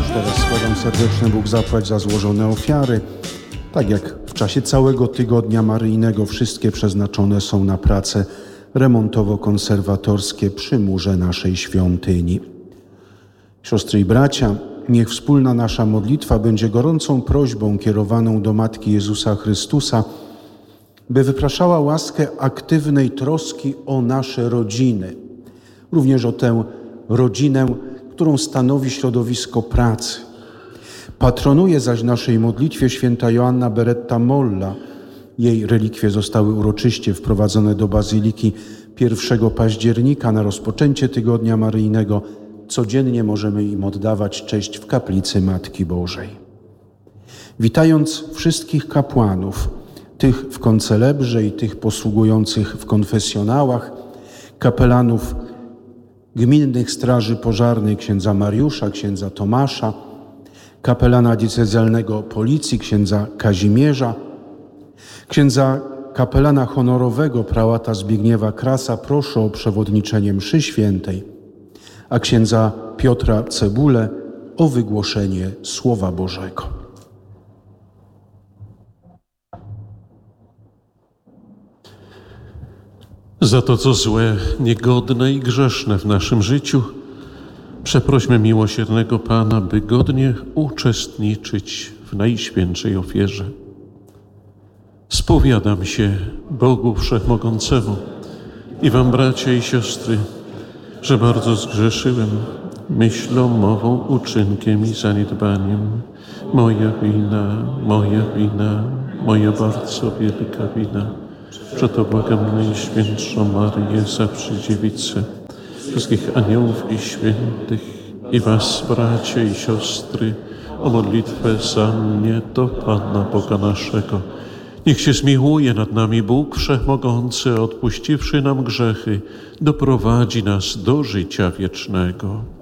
teraz składam serdeczny Bóg zapłać za złożone ofiary. Tak jak w czasie całego tygodnia maryjnego wszystkie przeznaczone są na prace remontowo-konserwatorskie przy murze naszej świątyni. Siostry i bracia, niech wspólna nasza modlitwa będzie gorącą prośbą kierowaną do Matki Jezusa Chrystusa, by wypraszała łaskę aktywnej troski o nasze rodziny, również o tę rodzinę, którą stanowi środowisko pracy. Patronuje zaś naszej modlitwie święta Joanna Beretta Molla. Jej relikwie zostały uroczyście wprowadzone do Bazyliki 1 października na rozpoczęcie Tygodnia Maryjnego. Codziennie możemy im oddawać cześć w kaplicy Matki Bożej. Witając wszystkich kapłanów, tych w koncelebrze i tych posługujących w konfesjonałach, kapelanów gminnych straży pożarnej księdza Mariusza, księdza Tomasza, kapelana diecezjalnego policji księdza Kazimierza, księdza kapelana honorowego prałata Zbigniewa Krasa proszę o przewodniczenie mszy świętej, a księdza Piotra Cebulę o wygłoszenie Słowa Bożego. Za to, co złe, niegodne i grzeszne w naszym życiu, przeprośmy miłosiernego Pana, by godnie uczestniczyć w Najświętszej ofierze. Spowiadam się Bogu Wszechmogącemu i wam, bracia i siostry, że bardzo zgrzeszyłem myślą, mową, uczynkiem i zaniedbaniem. Moja wina, moja bardzo wielka wina. Przeto błagam Najświętszą Maryję, zawsze Dziewicę, wszystkich aniołów i świętych i was, bracia i siostry, o modlitwę za mnie do Pana Boga naszego. Niech się zmiłuje nad nami Bóg Wszechmogący, odpuściwszy nam grzechy, doprowadzi nas do życia wiecznego.